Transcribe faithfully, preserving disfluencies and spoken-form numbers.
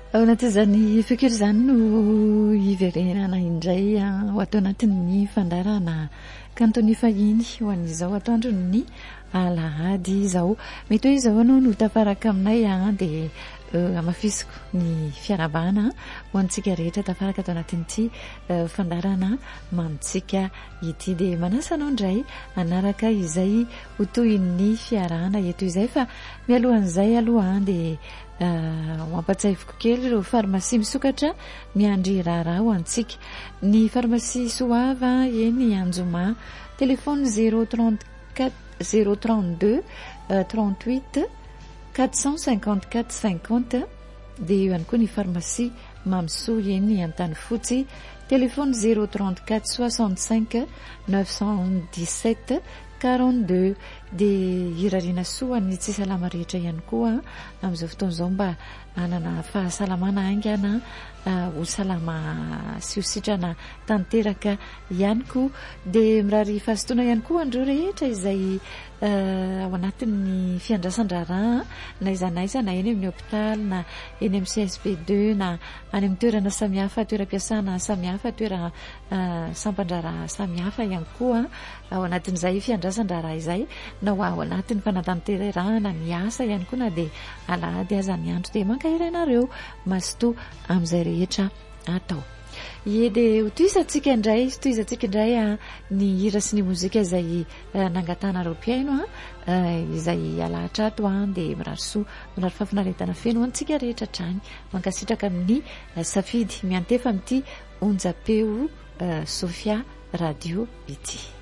ao anatin'izany fekery izany no hiverenana indray ho atao anatin'ny fandarana kantony fahiny ho an'izao atoandro ny alahady izao. Mety hoe izao anao no tafaraka aminay a dia amafisiko ny fiarabana ho antsika rehetra tafaraka atao anatin'ity fandarana mamitsika ity. Dia manasa anao indray anaraka izay ho toy ny fiarana eto izay, fa mialohan'izay aloha dia mampatsahiviko kely ireo farmasia misokatra miandry raharaha ho antsika. Ny farmasia Soava eny Anjoma, telefony zéro trente-quatre zéro trente-deux trente-huit quatre cent cinquante-quatre cinquante. Dia eo ihany koa ny farmasia Mamso eny Antanifotsy, telefony zéro trente-quatre soixante-cinq neuf cent dix-sept quarante-deux. Dia hirariana soa ny tsy salama rehetra ihany koa amin'izao fotoan'izao mba anana fahasalamana aingana ho salama sy ho sitrana tanteraka ihany koa. Dia mirary fahasotoana ihany koa andreo rehetra izay ao anatin'ny fiandrasan-draharaha na iza na iza, na eny amin'ny hôpitaly na eny amin'ny C S P deux na any amin'ny toerana samihafa, toeram-piasana samihafa, toerana sampan-draharaha samihafa ihany koa ao anatin'izay fiandrasan-draharaha izay, na ho ao anatin'ny fanatanterahana ny asa ihany koa, na dia alahady aza ny andro dia mankahiry ianareo masotoa amin'izay rehetra atao. Ie dia ho toisantsika indray, toisantsika indray ny hira sy ny mozika izay nangatana ropiaino izay alahatra ato dia mirary soa, mirary fafinaretana feno antsika rehetra trany mankasitraka amin'ny safidy miantefa amin'ity onjapeo Sofia radio ity.